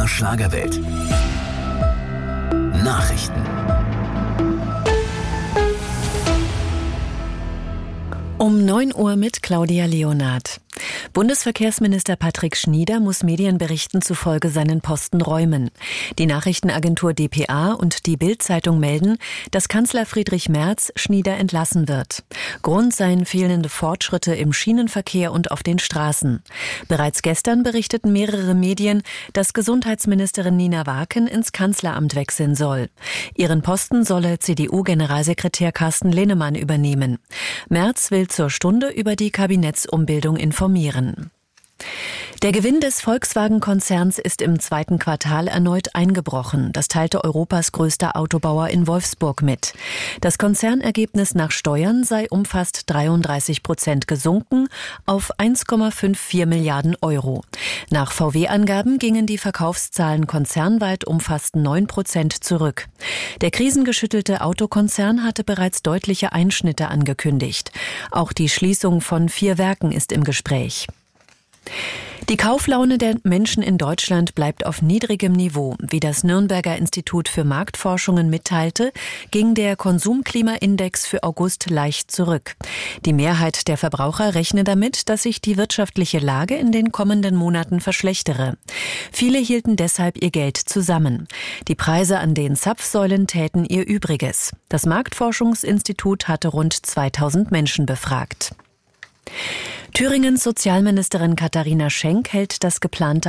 MDR Schlagerwelt. Nachrichten. Um 9 Uhr mit Claudia Leonard. Bundesverkehrsminister Patrick Schnieder muss Medienberichten zufolge seinen Posten räumen. Die Nachrichtenagentur dpa und die Bild-Zeitung melden, dass Kanzler Friedrich Merz Schnieder entlassen wird. Grund seien fehlende Fortschritte im Schienenverkehr und auf den Straßen. Bereits gestern berichteten mehrere Medien, dass Gesundheitsministerin Nina Waken ins Kanzleramt wechseln soll. Ihren Posten solle CDU-Generalsekretär Carsten Linnemann übernehmen. Merz will zur Stunde über die Kabinettsumbildung informieren. Der Gewinn des Volkswagen-Konzerns ist im zweiten Quartal erneut eingebrochen. Das teilte Europas größter Autobauer in Wolfsburg mit. Das Konzernergebnis nach Steuern sei um fast 33% gesunken auf 1,54 Milliarden Euro. Nach VW-Angaben gingen die Verkaufszahlen konzernweit um fast 9% zurück. Der krisengeschüttelte Autokonzern hatte bereits deutliche Einschnitte angekündigt. Auch die Schließung von 4 Werken ist im Gespräch. Die Kauflaune der Menschen in Deutschland bleibt auf niedrigem Niveau. Wie das Nürnberger Institut für Marktforschungen mitteilte, ging der Konsumklimaindex für August leicht zurück. Die Mehrheit der Verbraucher rechne damit, dass sich die wirtschaftliche Lage in den kommenden Monaten verschlechtere. Viele hielten deshalb ihr Geld zusammen. Die Preise an den Zapfsäulen täten ihr Übriges. Das Marktforschungsinstitut hatte rund 2000 Menschen befragt. Thüringens Sozialministerin Katharina Schenk hält das geplante